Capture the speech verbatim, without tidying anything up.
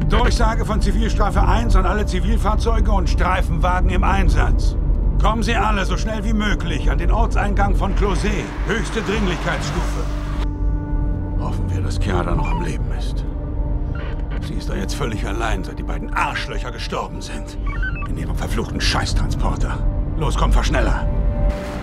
Durchsage von Zivilstrafe eins an alle Zivilfahrzeuge und Streifenwagen im Einsatz. Kommen Sie alle so schnell wie möglich an den Ortseingang von Closé. Höchste Dringlichkeitsstufe. Hoffen wir, dass Chiara noch am Leben ist. Sie ist da jetzt völlig allein, seit die beiden Arschlöcher gestorben sind. In ihrem verfluchten Scheißtransporter. Los, komm, fahr schneller.